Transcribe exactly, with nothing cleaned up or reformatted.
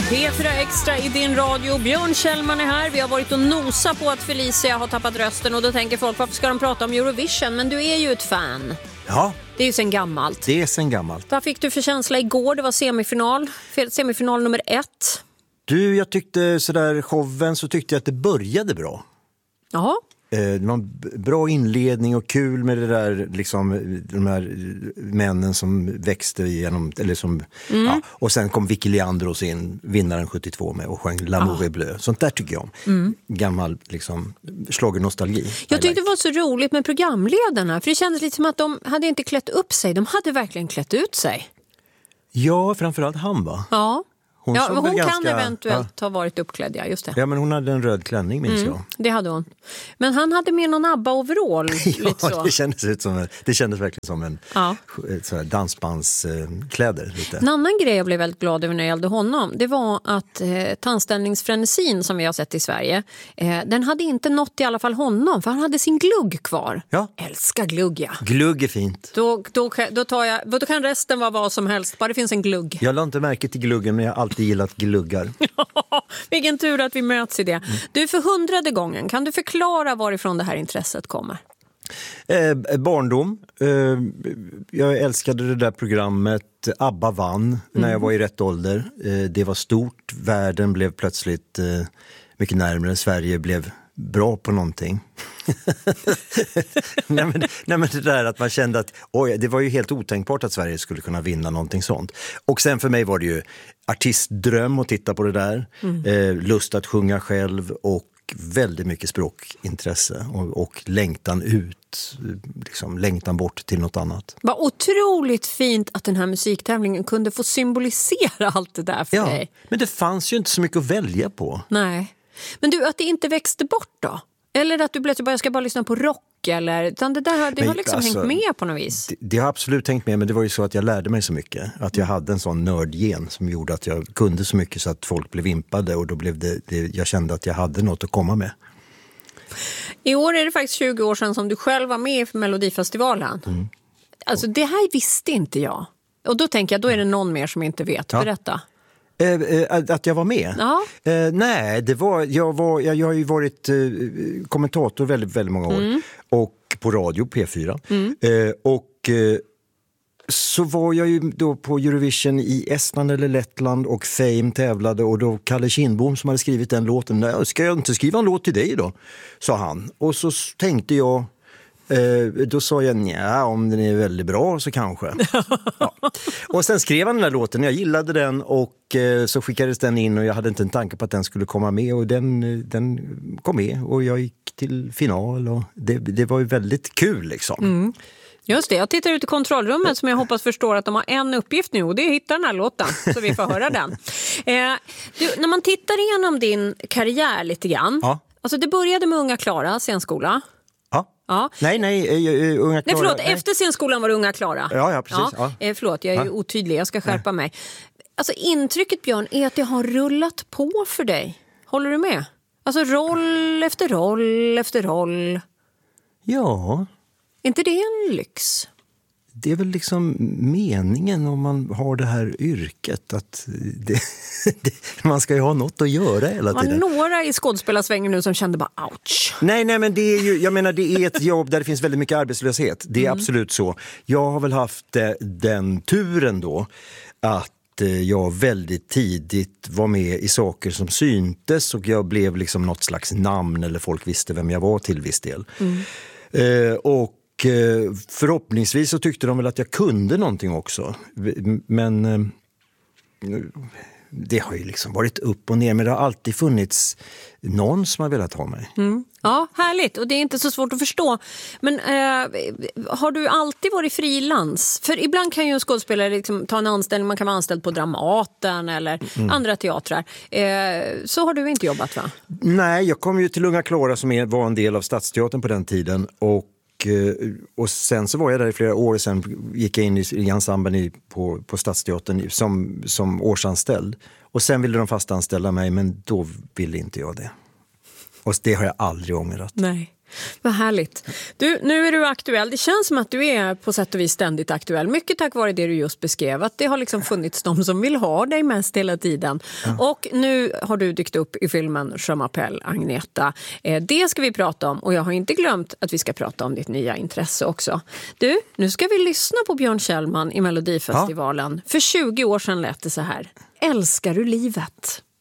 P fyra Extra i din radio. Björn Kjellman är här. Vi har varit och nosa på att Felicia har tappat rösten och då tänker folk, varför ska de prata om Eurovision? Men du är ju ett fan. Ja. Det är ju sen gammalt. Det är sen gammalt. Vad fick du för känsla igår? Det var semifinal. Semifinal nummer ett. Du, jag tyckte sådär showen så tyckte jag att det började bra. Jaha. Det var en bra inledning och kul med det där liksom, de här männen som växte igenom eller som, mm. ja, och sen kom Vicky Leandros in, vinnaren sjuttiotvå med och sjöng L'amour est bleu. Sånt där tycker jag om. Mm. Gammal liksom slager nostalgi. Jag tyckte like. Det var så roligt med programledarna för det kändes lite som att de hade inte klätt upp sig, de hade verkligen klätt ut sig. Ja, framförallt han va? Ja. Hon, ja, hon ganska, kan eventuellt ja. ha varit uppklädd, ja, just det. Ja, men hon hade en röd klänning, minns mm, jag. Det hade hon. Men han hade med någon ABBA-overall. ja, lite så. Det kändes, ut som en, det kändes verkligen som en ja. så här, dansbandskläder. Lite. En annan grej jag blev väldigt glad över när det gällde honom, det var att eh, tandställningsfrenesin som vi har sett i Sverige, eh, den hade inte nått i alla fall honom, för han hade sin glugg kvar. Ja. Älskar glugg, ja. Glugg är fint. Då, då, då, tar jag, då kan resten vara vad som helst, bara det finns en glugg. Jag la inte märke till gluggen, men jag har alltid gillat gluggar. Vilken tur att vi möts i det. Mm. Du, för hundrade gången, kan du förklara varifrån det här intresset kommer? Eh, barndom. Eh, jag älskade det där programmet. ABBA vann mm. när jag var i rätt ålder. Eh, det var stort. Världen blev plötsligt eh, mycket närmare. Sverige blev bra på någonting. nej, men, nej men det där att man kände att oj, det var ju helt otänkbart att Sverige skulle kunna vinna någonting sånt. Och sen för mig var det ju artistdröm att titta på det där. Mm. Eh, lust att sjunga själv och väldigt mycket språkintresse och, och längtan ut, liksom längtan bort till något annat. Vad otroligt fint att den här musiktävlingen kunde få symbolisera allt det där för ja, dig. Men det fanns ju inte så mycket att välja på. Nej. Men du, att det inte växte bort då? Eller att du plötsligt bara, jag ska bara lyssna på rock eller, utan det där det men, har liksom alltså, hängt med på något vis. Det, det har absolut hängt med, men det var ju så att jag lärde mig så mycket. Att jag hade en sån nördgen som gjorde att jag kunde så mycket så att folk blev impade och då blev det, det jag kände att jag hade något att komma med. I år är det faktiskt tjugo år sedan som du själv var med i Melodifestivalen. Mm. Alltså det här visste inte jag. Och då tänker jag, då är det någon mer som inte vet. Ja. Berätta. Eh, eh, att jag var med? Ja. Eh, nej, det var, jag, var, jag, jag har ju varit eh, kommentator väldigt, väldigt många år. Mm. Och på radio, P fyra. Mm. Eh, och eh, så var jag ju då på Eurovision i Estland eller Lettland och Fame tävlade. Och då Kalle Kindbom som hade skrivit den låten, nej, ska jag inte skriva en låt till dig då? Sa han. Och så tänkte jag, Eh, då sa jag, nja, om den är väldigt bra så kanske. Ja. Och sen skrev han den där låten, jag gillade den och eh, så skickades den in och jag hade inte en tanke på att den skulle komma med och den, den kom med och jag gick till final och det, det var ju väldigt kul liksom. Mm. Just det, jag tittar ut i kontrollrummet som jag hoppas förstår att de har en uppgift nu och det är att hitta den här låten så vi får höra den. Eh, du, när man tittar igenom din karriär lite grann, ja. Alltså det började med Unga Klara, scenskola. Ja. Nej, nej, uh, Unga Klara. Nej, förlåt, nej. Efter scenskolan var det Unga Klara. Ja, ja, precis. Ja. Ja. Eh, förlåt, jag är ja. otydlig, jag ska skärpa ja. mig. Alltså intrycket, Björn, är att det har rullat på för dig. Håller du med? Alltså roll efter roll efter roll. Ja. Är inte det en lyx? Det är väl liksom meningen om man har det här yrket att det, det, man ska ju ha något att göra hela tiden. Var några i skådespelarsvängen nu som kände bara ouch? Nej, nej, men det är ju, jag menar det är ett jobb där det finns väldigt mycket arbetslöshet. Det är mm. absolut så. Jag har väl haft den turen då att jag väldigt tidigt var med i saker som syntes och jag blev liksom något slags namn eller folk visste vem jag var till viss del. Mm. Eh, och förhoppningsvis så tyckte de väl att jag kunde någonting också. Men det har ju liksom varit upp och ner. Men det har alltid funnits någon som har velat ha mig. Mm. Ja, härligt. Och det är inte så svårt att förstå. Men eh, har du alltid varit frilans? För ibland kan ju en skådespelare liksom ta en anställning. Man kan vara anställd på Dramaten eller mm. andra teatrar. Eh, så har du inte jobbat, va? Nej, jag kom ju till Unga Klara som var en del av Stadsteatern på den tiden. Och Och sen så var jag där i flera år och sen gick jag in i ensemblen på, på Stadsteatern som, som årsanställd. Och sen ville de fastanställa mig men då ville inte jag det. Och det har jag aldrig ångrat. Nej. Vad härligt. Du, nu är du aktuell. Det känns som att du är på sätt och vis ständigt aktuell. Mycket tack vare det du just beskrev. Att det har liksom funnits de som vill ha dig mest hela tiden. Ja. Och nu har du dykt upp i filmen Je m'appelle Agneta. Eh, det ska vi prata om. Och jag har inte glömt att vi ska prata om ditt nya intresse också. Du, nu ska vi lyssna på Björn Kjellman i Melodifestivalen. Ja. För tjugo år sedan lät det så här. Älskar du livet?